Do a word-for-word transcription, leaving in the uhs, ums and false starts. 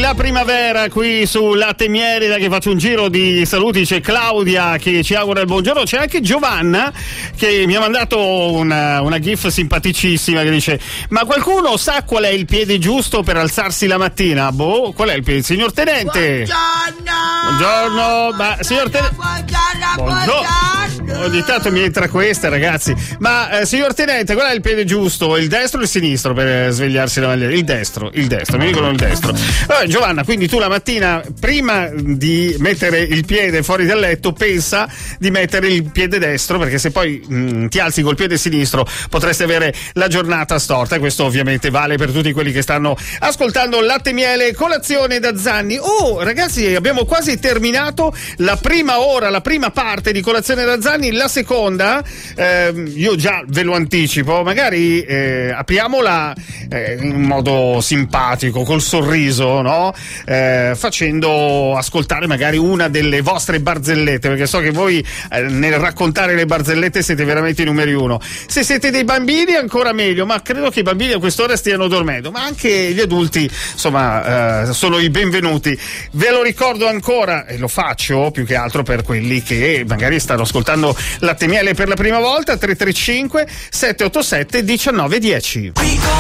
la primavera qui su Latte Miele, da che faccio un giro di saluti. C'è Claudia che ci augura il buongiorno, c'è anche Giovanna che mi ha mandato una, una gif simpaticissima che dice: ma qualcuno sa qual è il piede giusto per alzarsi la mattina? Boh, qual è il piede? Signor Tenente! Buongiorno! Buongiorno! Ma signor Tenente... Buongiorno, buongiorno! Ogni tanto mi entra questa, ragazzi. Ma eh, signor Tenente, qual è il piede giusto? Il destro o il sinistro per svegliarsi la mattina? Il destro, il destro, mi dicono il destro. Allora, Giovanna, quindi tu la mattina, prima di mettere il piede fuori dal letto, pensa di mettere il piede destro, perché se poi mh, ti alzi col piede sinistro potresti avere la giornata storta. E questo ovviamente vale per tutti quelli che stanno ascoltando Latte Miele Colazione da Zanni. Oh, ragazzi, abbiamo quasi terminato la prima ora, la prima parte di Colazione da Zanni. La seconda, eh, io già ve lo anticipo, magari eh, apriamola eh, in modo simpatico, col sorriso, no? Eh, facendo ascoltare magari una delle vostre barzellette, perché so che voi eh, nel raccontare le barzellette siete veramente i numeri uno. Se siete dei bambini ancora meglio, ma credo che i bambini a quest'ora stiano dormendo, ma anche gli adulti, insomma, eh, sono i benvenuti. Ve lo ricordo ancora, e lo faccio più che altro per quelli che magari stanno ascoltando Latte Miele per la prima volta: tre tre cinque sette otto sette uno nove uno zero.